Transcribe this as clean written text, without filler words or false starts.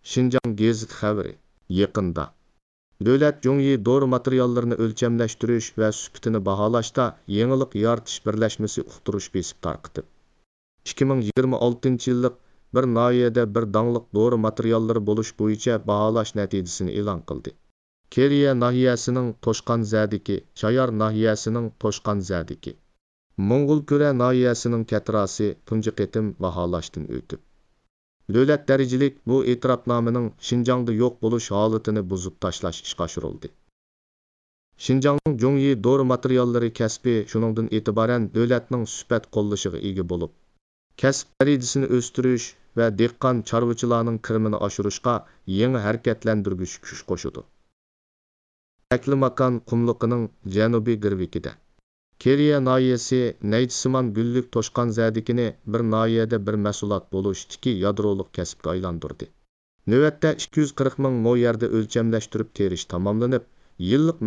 Şinjan gazeti xəbəri. Yaqında Dövlət Jongyi dori materiallarini o'lchamlashtirish va süpitini baholashda yangilik yaratish birlashmasi uqtirish besib tarqitib, 2026-yillik bir noyada bir dangliq dori materiallari bo'lish bo'yicha baholash natijasini e'lon qildi. Keriya nahiyasining Toshqanzadagi, Chayor nahiyasining Toshqanzadagi, Mo'ng'ulkura nahiyasining Katrasi tunji qitim baholashdan o'tib, davlat darajalik bu e'tirofnomaning Şinjangda yo'q bo'lish holatini buzib tashlash ishga oshirildi. Şinjangning Jongyi dori materiallari kasbi shuningdan e'tiboran davlatning sifat qo'llashiga ega bo'lib, kasb darajasini o'stirish va dehqon chorvachilarning kirimini oshirishga yangi harakatlantirgich kuch qo'shadi. Taklimakon qumliqining janubiy girvikida Keriya nahiyasi Naychisimon gullik Toshqanzadikini bir nahiyada bir mahsulot bo'lishdagi yadroliq kasbga aylantirdi. Navbatda 240 ming mo yerda o'lchamlashtirib terish tamomlanib, yillik